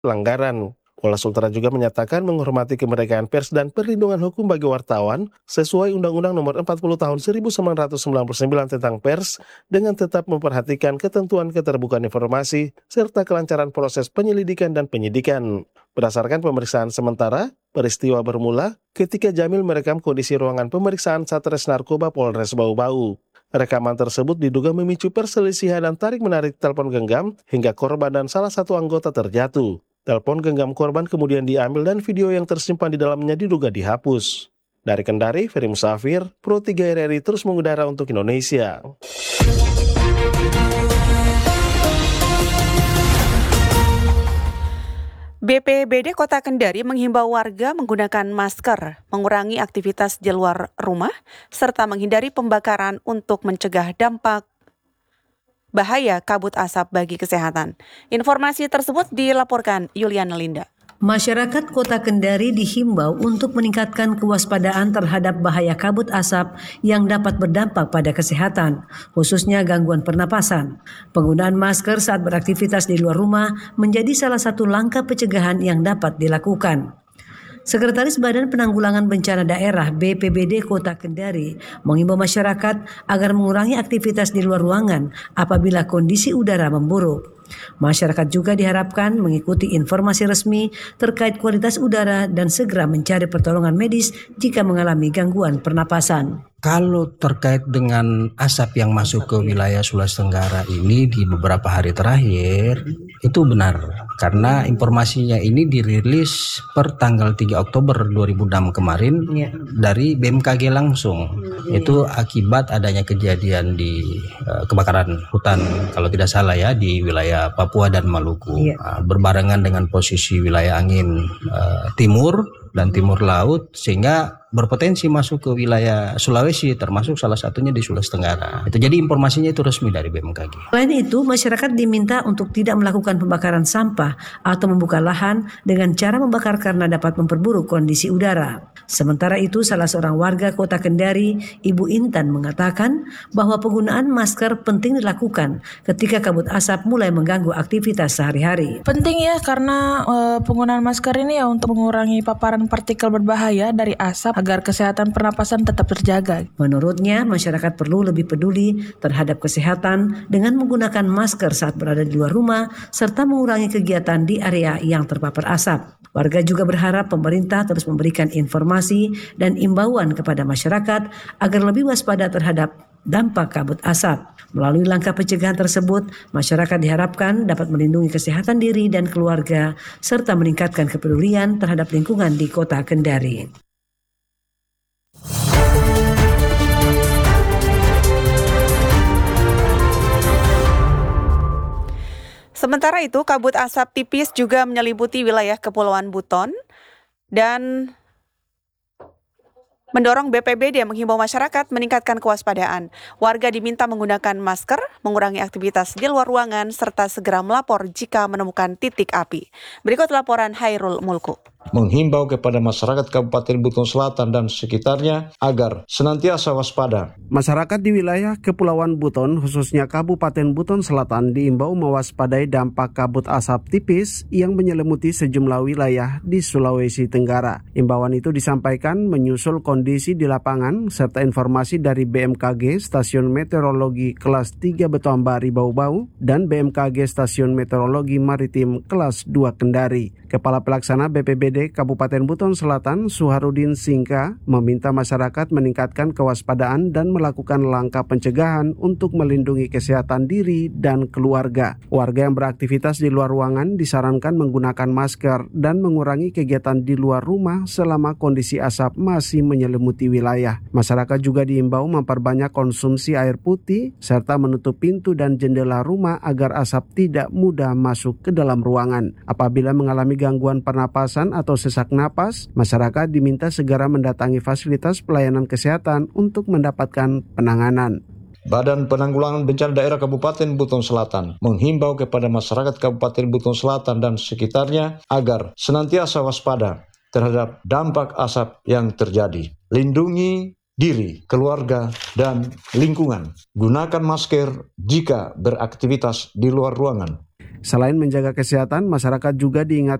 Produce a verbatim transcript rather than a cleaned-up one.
pelanggaran. Kuala Sultra juga menyatakan menghormati kemerdekaan pers dan perlindungan hukum bagi wartawan sesuai Undang-Undang Nomor empat puluh Tahun seribu sembilan ratus sembilan puluh sembilan tentang pers dengan tetap memperhatikan ketentuan keterbukaan informasi serta kelancaran proses penyelidikan dan penyidikan. Berdasarkan pemeriksaan sementara, peristiwa bermula ketika Jamil merekam kondisi ruangan pemeriksaan Satres Narkoba Polres Bau-Bau. Rekaman tersebut diduga memicu perselisihan dan tarik-menarik telepon genggam hingga korban dan salah satu anggota terjatuh. Telepon genggam korban kemudian diambil dan video yang tersimpan di dalamnya diduga dihapus. Dari Kendari, Ferry Musafir, Pro tiga R R I terus mengudara untuk Indonesia. B P B D Kota Kendari menghimbau warga menggunakan masker, mengurangi aktivitas di luar rumah, serta menghindari pembakaran untuk mencegah dampak bahaya kabut asap bagi kesehatan. Informasi tersebut dilaporkan Yuliana Linda. Masyarakat Kota Kendari dihimbau untuk meningkatkan kewaspadaan terhadap bahaya kabut asap yang dapat berdampak pada kesehatan, khususnya gangguan pernapasan. Penggunaan masker saat beraktivitas di luar rumah menjadi salah satu langkah pencegahan yang dapat dilakukan. Sekretaris Badan Penanggulangan Bencana Daerah B P B D Kota Kendari mengimbau masyarakat agar mengurangi aktivitas di luar ruangan apabila kondisi udara memburuk. Masyarakat juga diharapkan mengikuti informasi resmi terkait kualitas udara dan segera mencari pertolongan medis jika mengalami gangguan pernapasan. Kalau terkait dengan asap yang masuk ke wilayah Sulawesi Tenggara ini di beberapa hari terakhir, itu benar. Karena informasinya ini dirilis per tanggal tiga Oktober dua ribu enam kemarin ya, dari B M K G langsung. Ya. Itu akibat adanya kejadian di uh, kebakaran hutan, kalau tidak salah ya, di wilayah Papua dan Maluku. Ya. Uh, berbarengan dengan posisi wilayah angin uh, timur dan timur laut, sehingga berpotensi masuk ke wilayah Sulawesi, termasuk salah satunya di Sulawesi Tenggara. Itu jadi informasinya itu resmi dari B M K G. Selain itu, masyarakat diminta untuk tidak melakukan pembakaran sampah atau membuka lahan dengan cara membakar karena dapat memperburuk kondisi udara. Sementara itu, salah seorang warga Kota Kendari, Ibu Intan, mengatakan bahwa penggunaan masker penting dilakukan ketika kabut asap mulai mengganggu aktivitas sehari-hari. Penting ya, karena e, penggunaan masker ini ya untuk mengurangi paparan partikel berbahaya dari asap agar kesehatan pernapasan tetap terjaga. Menurutnya, masyarakat perlu lebih peduli terhadap kesehatan dengan menggunakan masker saat berada di luar rumah serta mengurangi kegiatan di area yang terpapar asap. Warga juga berharap pemerintah terus memberikan informasi dan imbauan kepada masyarakat agar lebih waspada terhadap dampak kabut asap. Melalui langkah pencegahan tersebut, masyarakat diharapkan dapat melindungi kesehatan diri dan keluarga serta meningkatkan kepedulian terhadap lingkungan di Kota Kendari. Sementara itu, kabut asap tipis juga menyelimuti wilayah Kepulauan Buton dan mendorong B P B D menghimbau masyarakat meningkatkan kewaspadaan. Warga diminta menggunakan masker, mengurangi aktivitas di luar ruangan, serta segera melapor jika menemukan titik api. Berikut laporan Hairul Mulku. Menghimbau kepada masyarakat Kabupaten Buton Selatan dan sekitarnya agar senantiasa waspada. Masyarakat di wilayah Kepulauan Buton, khususnya Kabupaten Buton Selatan, diimbau mewaspadai dampak kabut asap tipis yang menyelimuti sejumlah wilayah di Sulawesi Tenggara. Imbauan itu disampaikan menyusul kondisi di lapangan serta informasi dari B M K G Stasiun Meteorologi Kelas tiga Betuambari Bau-Bau dan B M K G Stasiun Meteorologi Maritim Kelas dua Kendari. Kepala Pelaksana B P B D Kabupaten Buton Selatan, Suharudin Singka, meminta masyarakat meningkatkan kewaspadaan dan melakukan langkah pencegahan untuk melindungi kesehatan diri dan keluarga. Warga yang beraktivitas di luar ruangan disarankan menggunakan masker dan mengurangi kegiatan di luar rumah selama kondisi asap masih menyelimuti wilayah. Masyarakat juga diimbau memperbanyak konsumsi air putih serta menutup pintu dan jendela rumah agar asap tidak mudah masuk ke dalam ruangan. Apabila mengalami gangguan pernapasan atau sesak napas, masyarakat diminta segera mendatangi fasilitas pelayanan kesehatan untuk mendapatkan penanganan. Badan Penanggulangan Bencana Daerah Kabupaten Buton Selatan menghimbau kepada masyarakat Kabupaten Buton Selatan dan sekitarnya agar senantiasa waspada terhadap dampak asap yang terjadi. Lindungi diri, keluarga, dan lingkungan. Gunakan masker jika beraktivitas di luar ruangan. Selain menjaga kesehatan, masyarakat juga diingatkan